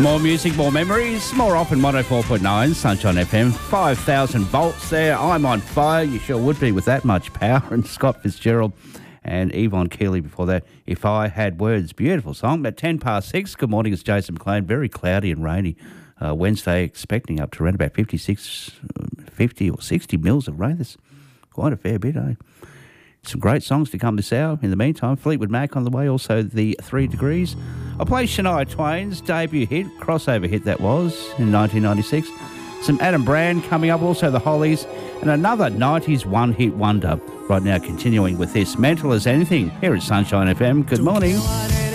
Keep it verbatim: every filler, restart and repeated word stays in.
More music, more memories, more often one oh four point nine, Sunshine F M, five thousand volts there. I'm on fire. You sure would be with that much power. And Scott Fitzgerald and Yvonne Keeley before that. If I Had Words. Beautiful song. At ten past six, good morning, it's Jason McLean. Very cloudy and rainy. Uh, Wednesday, expecting up to around about fifty-six, fifty or sixty mils of rain. That's quite a fair bit, eh? Some great songs to come this hour. In the meantime, Fleetwood Mac on the way, also the Three Degrees. I'll play Shania Twain's debut hit, crossover hit that was, in nineteen ninety-six. Some Adam Brand coming up, also the Hollies, and another nineties one-hit wonder. Right now, continuing with this, Mental as Anything, here at Sunshine F M. Good morning.